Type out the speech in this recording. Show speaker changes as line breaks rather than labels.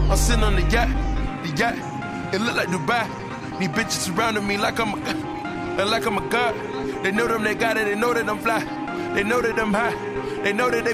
I'm sitting on the yacht. It look like Dubai. These bitches surrounding me like I'm a god. They know them, they got it, they know that I'm fly. They know that I'm high. They know that they